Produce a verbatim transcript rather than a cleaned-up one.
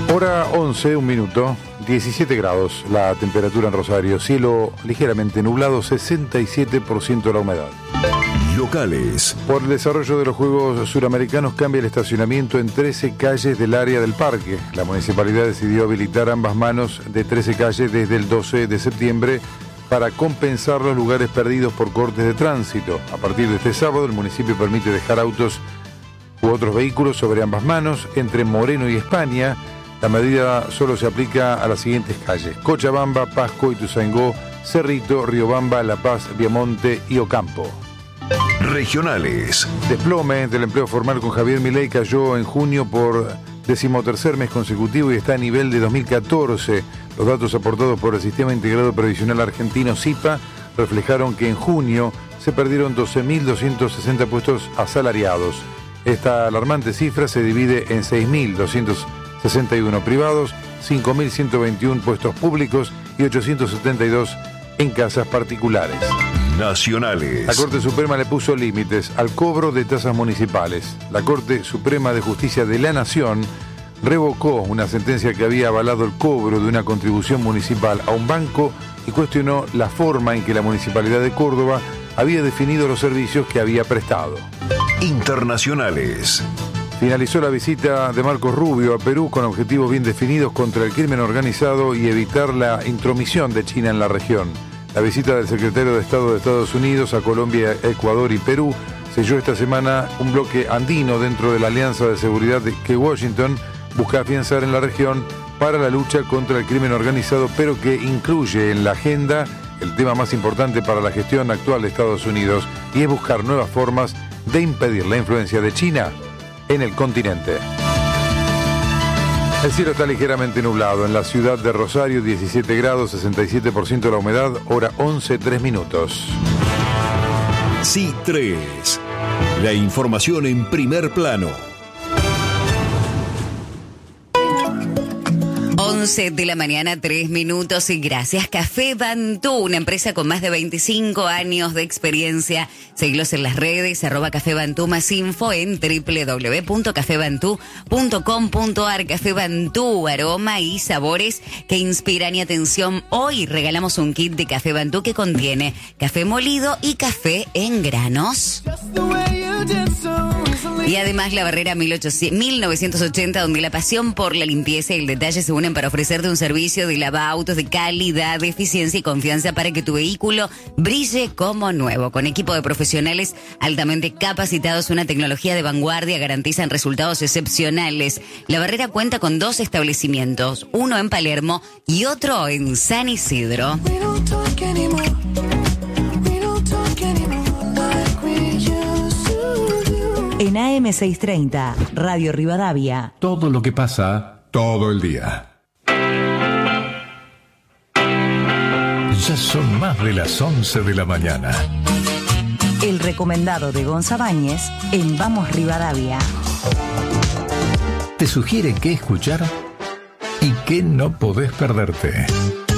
Hora once, un minuto, diecisiete grados la temperatura en Rosario, cielo ligeramente nublado, sesenta y siete por ciento la humedad. Locales. Por el desarrollo de los Juegos Suramericanos cambia el estacionamiento en trece calles del área del parque. La municipalidad decidió habilitar ambas manos de trece calles desde el doce de septiembre para compensar los lugares perdidos por cortes de tránsito. A partir de este sábado el municipio permite dejar autos u otros vehículos sobre ambas manos entre Moreno y España. La medida solo se aplica a las siguientes calles: Cochabamba, Pasco, Ituzaingó, Cerrito, Riobamba, La Paz, Viamonte y Ocampo. Regionales. Desplome del empleo formal con Javier Milei cayó en junio por decimotercer mes consecutivo y está a nivel de dos mil catorce. Los datos aportados por el Sistema Integrado Previsional Argentino, S I P A, reflejaron que en junio se perdieron doce mil doscientos sesenta puestos asalariados. Esta alarmante cifra se divide en seis mil doscientos sesenta y uno privados, cinco mil ciento veintiuno puestos públicos y ochocientos setenta y dos en casas particulares. Nacionales. La Corte Suprema le puso límites al cobro de tasas municipales. La Corte Suprema de Justicia de la Nación revocó una sentencia que había avalado el cobro de una contribución municipal a un banco y cuestionó la forma en que la Municipalidad de Córdoba había definido los servicios que había prestado. Internacionales. Finalizó la visita de Marcos Rubio a Perú con objetivos bien definidos contra el crimen organizado y evitar la intromisión de China en la región. La visita del secretario de Estado de Estados Unidos a Colombia, Ecuador y Perú selló esta semana un bloque andino dentro de la alianza de seguridad que Washington busca afianzar en la región para la lucha contra el crimen organizado, pero que incluye en la agenda el tema más importante para la gestión actual de Estados Unidos, y es buscar nuevas formas de impedir la influencia de China en el continente. El cielo está ligeramente nublado en la ciudad de Rosario, diecisiete grados, sesenta y siete por ciento la humedad, hora once, tres minutos. C tres. La información en primer plano. once de la mañana, tres minutos, y gracias. Café Bantú, una empresa con más de veinticinco años de experiencia. Seguilos en las redes, arroba Café Bantú, más info en doble u doble u doble u punto café bantú punto com punto a r. Café Bantú, aroma y sabores que inspiran. Y atención, hoy regalamos un kit de Café Bantú que contiene café molido y café en granos. Y además la barrera mil novecientos ochenta, donde la pasión por la limpieza y el detalle se unen para ofrecerte un servicio de lavautos de calidad, de eficiencia y confianza para que tu vehículo brille como nuevo. Con equipo de profesionales altamente capacitados, una tecnología de vanguardia, garantizan resultados excepcionales. La barrera cuenta con dos establecimientos, uno en Palermo y otro en San Isidro. En A M seiscientos treinta, Radio Rivadavia. Todo lo que pasa, todo el día. Ya son más de las once de la mañana. El recomendado de Gonza Báñez en Vamos Rivadavia. Te sugiere qué escuchar y qué no podés perderte.